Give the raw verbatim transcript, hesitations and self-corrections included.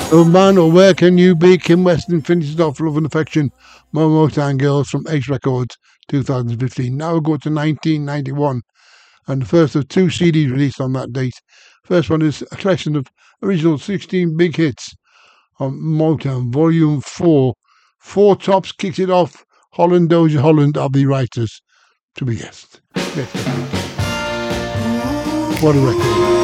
Oh man, or where can you be? Kim Weston finishes off Love and Affection, More Motown Girls from Ace Records, two thousand fifteen. Now we go to nineteen ninety-one, and the first of two C Ds released on that date. First one is a collection of original sixteen big hits on Motown, Volume four. Four Tops kicks it off. Holland Dozier Holland are the writers to be guessed. What a record.